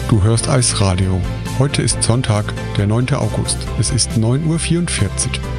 Du hörst Eisradio. Heute ist Sonntag, der 9. August. Es ist 9.44 Uhr.